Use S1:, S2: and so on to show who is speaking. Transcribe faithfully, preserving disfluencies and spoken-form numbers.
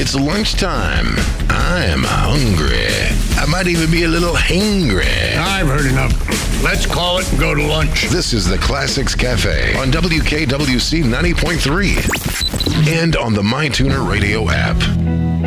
S1: It's lunchtime. I'm hungry. I might even be a little hangry.
S2: I've heard enough. Let's call it and go to lunch.
S1: This is the Classics Cafe on W K W C ninety point three and on the MyTuner Radio app.